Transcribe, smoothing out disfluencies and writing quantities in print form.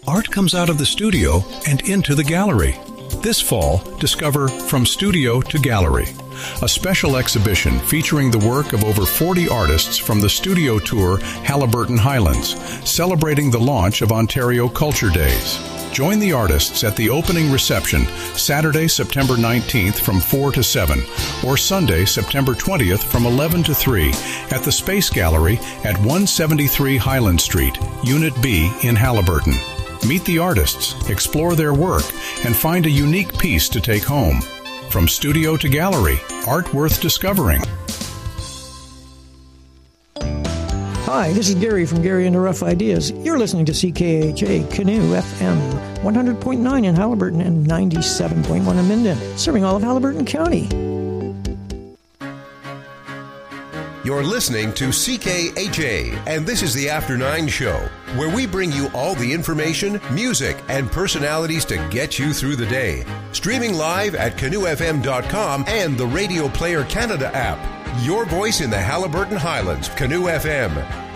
art comes out of the studio and into the gallery. This fall, discover From Studio to Gallery, a special exhibition featuring the work of over 40 artists from the studio tour Haliburton Highlands, celebrating the launch of Ontario Culture Days. Join the artists at the opening reception Saturday, September 19th from 4 to 7, or Sunday, September 20th from 11 to 3 at the Space Gallery at 173 Highland Street, Unit B in Haliburton. Meet the artists, explore their work, and find a unique piece to take home. From studio to gallery, art worth discovering. Hi, this is Gary from Gary and the Rough Ideas. You're listening to CKHA Canoe FM, 100.9 in Haliburton and 97.1 in Minden, serving all of Haliburton County. You're listening to CKHA, and this is the After 9 show, where we bring you all the information, music, and personalities to get you through the day. Streaming live at canoefm.com and the Radio Player Canada app. Your voice in the Haliburton Highlands, Canoe FM.